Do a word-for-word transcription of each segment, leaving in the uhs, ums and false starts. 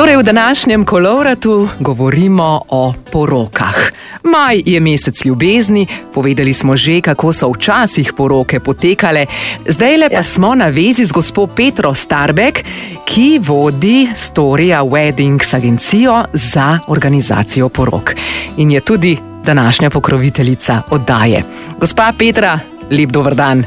Torej, v današnjem Kolovratu govorimo o porokah. Maj je mesec ljubezni, povedali smo že, kako so včasih poroke potekale. Zdajle pa smo na vezi z gospo Petro Starbek, ki vodi Storia Weddings agencijo za organizacijo porok. In je tudi današnja pokroviteljica oddaje. Gospa Petra, lep dober dan.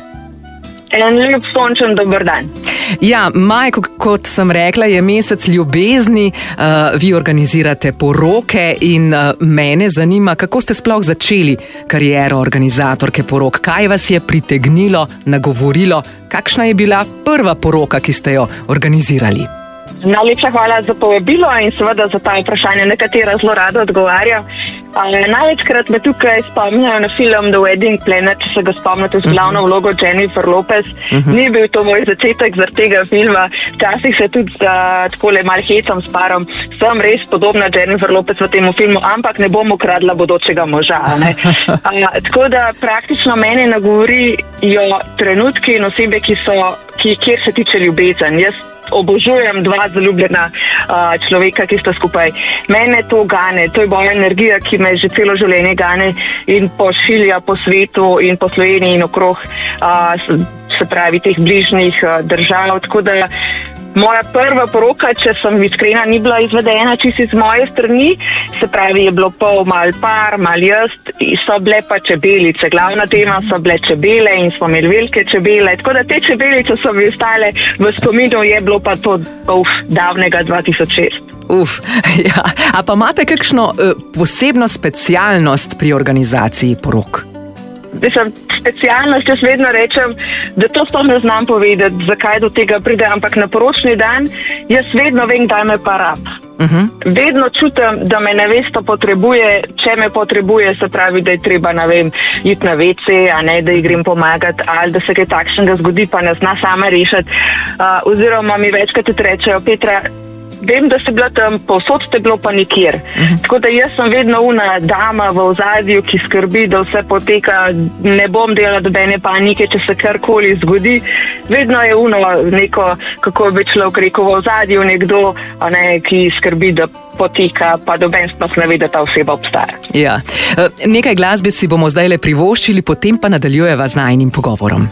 En lep sončen dober dan. Ja, maj, kot sem rekla, je mesec ljubezni, uh, vi organizirate poroke in uh, mene zanima, kako ste sploh začeli kariero organizatorke porok, kaj vas je pritegnilo, nagovorilo, kakšna je bila prva poroka, ki ste jo organizirali? Najlepša hvala za povabilo in seveda za ta vprašanja, na katera zelo rada odgovarjam. Največkrat me tukaj spomnijo na film The Wedding Planner, če se ga spomnite, z glavno vlogo Jennifer Lopez. Uh-huh. Ni bil to moj začetek zaradi tega filma. Včasih se tudi uh, takole mal hecam s parom. Sem res podobna Jennifer Lopez v tem filmu, ampak ne bom ukradla bodočega moža. Ne? uh, tako da praktično mene nagovorijo trenutki in osebe, ki so, ki, kjer se tiče ljubezen. Jaz obožujem dva zaljubljena uh, človeka, ki sta skupaj. Mene to gane, to je moja energija, ki me že celo življenje gane in pošilja po svetu in po Sloveniji in okrog, uh, se pravi, teh bližnjih uh, držav. Tako da moja prva poroka, če sem iskrena, ni bila izvedena čisto z moje strani, se pravi, je bilo pol mal par, mal jaz, so bile pa čebelice. Glavna tema so bile čebele in smo imeli velike čebele, tako da te čebelice so mi ostale v spominu, je bilo pa to uf, davnega dva tisoč šest. Uf, ja. A pa imate kakšno uh, posebno specialnost pri organizaciji porok? Mislim, specialnost, jaz vedno rečem, da to sploh ne znam povedati, zakaj do tega pride, ampak na poročni dan jaz vedno vem, da me pa rab. Uh-huh. Vedno čutim, da me nevesta potrebuje, če me potrebuje, se pravi, da je treba, ne vem, iti na ve ce, a ne, da ji grem pomagati, ali da se kaj takšnega zgodi, pa ne zna sama rešiti. Uh, oziroma mi večkrat tudi rečejo, Petra, vem, da ste bila tam, povsod ste bilo pa nikjer. Uh-huh. Tako da jaz sem vedno una dama v ozadju, ki skrbi, da vse poteka, ne bom delala dobene panike, če se karkoli zgodi. Vedno je uno neko, kako bi človek rekel, v ozadju nekdo, a ne, ki skrbi, da poteka, pa doben sploh ne ve, da ta oseba obstaja. Ja. Nekaj glasbe si bomo zdajle privoščili, potem pa nadaljujeva z najinim pogovorom.